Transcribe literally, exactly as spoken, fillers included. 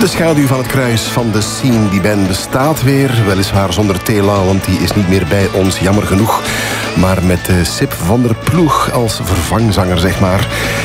De schaduw van het kruis van de scene, die band bestaat weer. Weliswaar zonder Tela, want die is niet meer bij ons, jammer genoeg. Maar met uh, Sip van der Ploeg als vervangzanger, zeg maar.